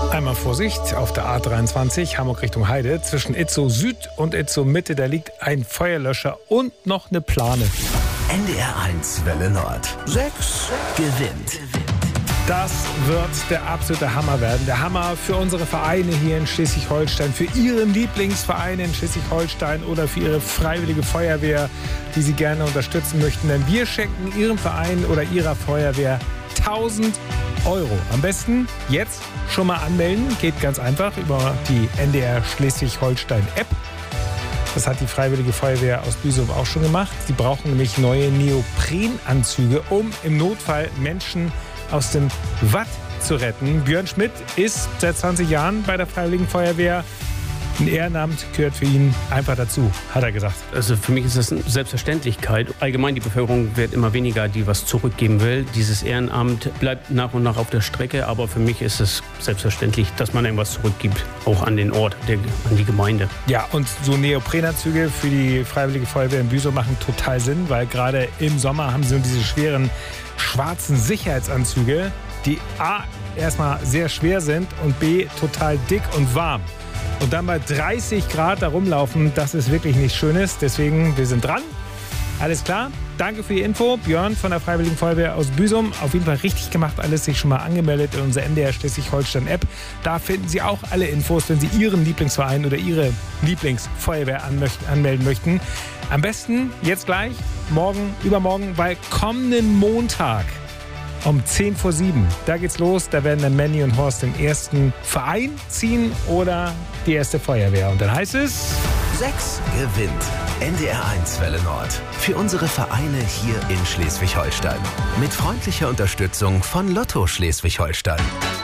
Einmal Vorsicht, auf der A23 Hamburg Richtung Heide. Zwischen Itzow Süd und Itzow Mitte, da liegt ein Feuerlöscher und noch eine Plane. NDR 1 Welle Nord. 6 gewinnt. Das wird der absolute Hammer werden. Der Hammer für unsere Vereine hier in Schleswig-Holstein, für Ihren Lieblingsverein in Schleswig-Holstein oder für Ihre freiwillige Feuerwehr, die Sie gerne unterstützen möchten. Denn wir schenken Ihrem Verein oder Ihrer Feuerwehr 1.000 Euro. Am besten jetzt schon mal anmelden. Geht ganz einfach über die NDR Schleswig-Holstein-App. Das hat die Freiwillige Feuerwehr aus Büsum auch schon gemacht. Sie brauchen nämlich neue Neoprenanzüge, um im Notfall Menschen aus dem Watt zu retten. Björn Schmidt ist seit 20 Jahren bei der Freiwilligen Feuerwehr. Ein Ehrenamt gehört für ihn einfach dazu, hat er gesagt. Also für mich ist das eine Selbstverständlichkeit. Allgemein die Bevölkerung wird immer weniger, die was zurückgeben will. Dieses Ehrenamt bleibt nach und nach auf der Strecke, aber für mich ist es selbstverständlich, dass man irgendwas zurückgibt, auch an den Ort, an die Gemeinde. Ja, und so Neoprenanzüge für die Freiwillige Feuerwehr in Büsum machen total Sinn, weil gerade im Sommer haben sie diese schweren schwarzen Sicherheitsanzüge, die A, erstmal sehr schwer sind und B, total dick und warm. Und dann bei 30 Grad da rumlaufen, das ist wirklich nichts Schönes. Deswegen, wir sind dran. Alles klar. Danke für die Info. Björn von der Freiwilligen Feuerwehr aus Büsum. Auf jeden Fall richtig gemacht. Alles sich schon mal angemeldet in unserer NDR Schleswig-Holstein-App. Da finden Sie auch alle Infos, wenn Sie Ihren Lieblingsverein oder Ihre Lieblingsfeuerwehr anmelden möchten. Am besten jetzt gleich, morgen, übermorgen, weil kommenden Montag um 6:50, da geht's los. Da werden dann Manny und Horst den ersten Verein ziehen oder die erste Feuerwehr. Und dann heißt es... 6 gewinnt. NDR 1 Welle Nord. Für unsere Vereine hier in Schleswig-Holstein. Mit freundlicher Unterstützung von Lotto Schleswig-Holstein.